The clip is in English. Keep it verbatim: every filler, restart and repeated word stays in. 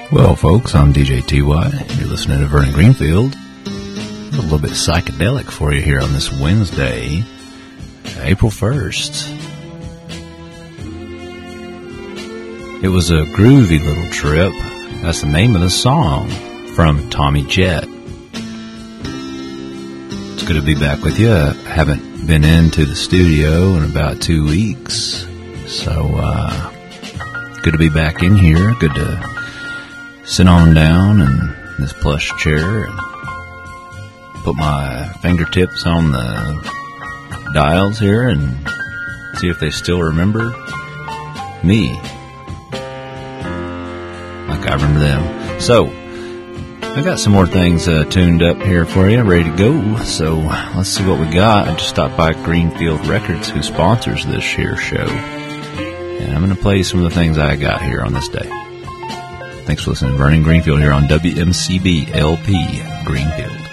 Well, folks, I'm D J T Y. You're listening to Vernon Greenfield. A little bit psychedelic for you here on this Wednesday, April first. It was a groovy little trip. That's the name of the song from Tommy Jet. It's good to be back with you. I haven't been into the studio in about two weeks. So, uh, good to be back in here. Good to sit on down in this plush chair and put my fingertips on the dials here and see if they still remember me like I remember them. So, I got some more things uh, tuned up here for you, ready to go. So, let's see what we got. I just stopped by Greenfield Records, who sponsors this here show. And I'm going to play some of the things I got here on this day. Thanks for listening to Vernon Greenfield here on W M C B L P Greenfield.